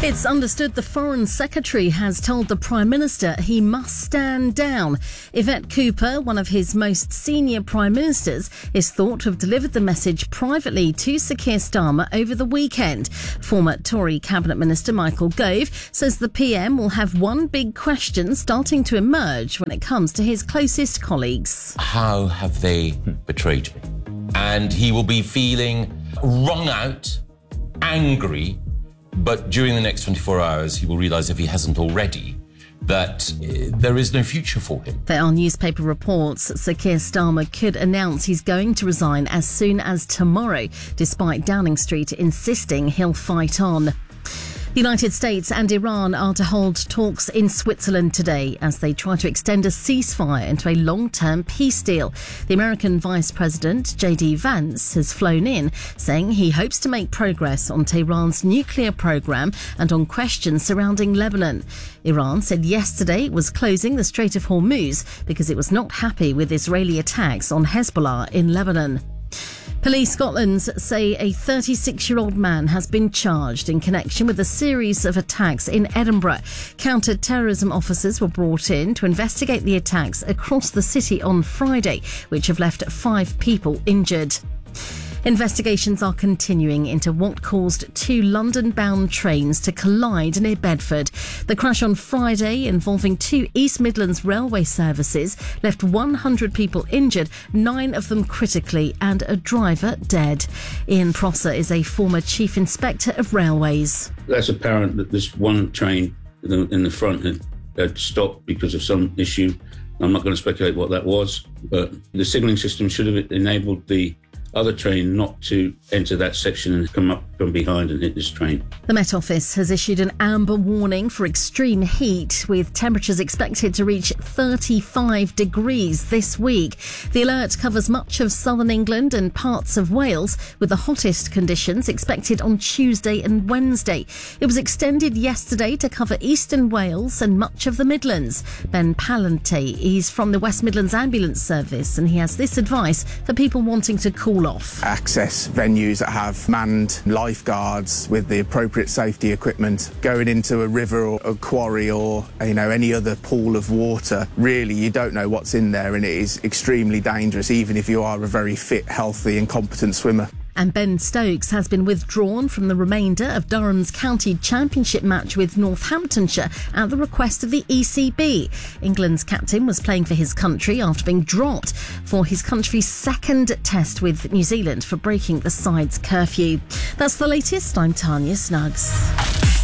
It's understood the Foreign Secretary has told the Prime Minister he must stand down. Yvette Cooper, one of his most senior Prime Ministers, is thought to have delivered the message privately to Sir Keir Starmer over the weekend. Former Tory Cabinet Minister Michael Gove says the PM will have one big question starting to emerge when it comes to his closest colleagues. How have they betrayed me? And he will be feeling wrung out, angry, but during the next 24 hours, he will realise, if he hasn't already, that there is no future for him. There are newspaper reports Sir Keir Starmer could announce he's going to resign as soon as tomorrow, despite Downing Street insisting he'll fight on. The United States and Iran are to hold talks in Switzerland today as they try to extend a ceasefire into a long-term peace deal. The American Vice President, J.D. Vance, has flown in, saying he hopes to make progress on Tehran's nuclear program and on questions surrounding Lebanon. Iran said yesterday it was closing the Strait of Hormuz because it was not happy with Israeli attacks on Hezbollah in Lebanon. Police Scotland say a 36-year-old man has been charged in connection with a series of attacks in Edinburgh. Counter-terrorism officers were brought in to investigate the attacks across the city on Friday, which have left 5 people injured. Investigations are continuing into what caused 2 London-bound trains to collide near Bedford. The crash on Friday, involving 2 East Midlands railway services, left 100 people injured, 9 of them critically, and a driver dead. Ian Prosser is a former Chief Inspector of Railways. That's apparent that this one train in the front had stopped because of some issue. I'm not going to speculate what that was, but the signalling system should have enabled the other train not to enter that section and come up from behind and hit this train. The Met Office has issued an amber warning for extreme heat, with temperatures expected to reach 35 degrees this week. The alert covers much of southern England and parts of Wales, with the hottest conditions expected on Tuesday and Wednesday. It was extended yesterday to cover eastern Wales and much of the Midlands. Ben Palante, he's from the West Midlands Ambulance Service, and he has this advice for people wanting to cool off. Access venues that have manned lifeguards with the appropriate safety equipment. Going into a river or a quarry or any other pool of water, really you don't know what's in there, and it is extremely dangerous even if you are a very fit, healthy and competent swimmer. And Ben Stokes has been withdrawn from the remainder of Durham's County Championship match with Northamptonshire at the request of the ECB. England's captain was playing for his country after being dropped for his country's second test with New Zealand for breaking the side's curfew. That's the latest. I'm Tanya Snuggs.